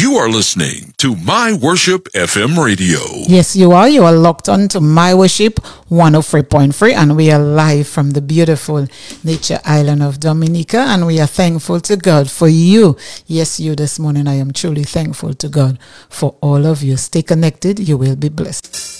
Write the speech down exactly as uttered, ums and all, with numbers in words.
You are listening to My Worship F M Radio. Yes, you are. You are locked on to My Worship one oh three point three, and we are live from the beautiful nature island of Dominica, and we are thankful to God for you. Yes, you this morning. I am truly thankful to God for all of you. Stay connected. You will be blessed.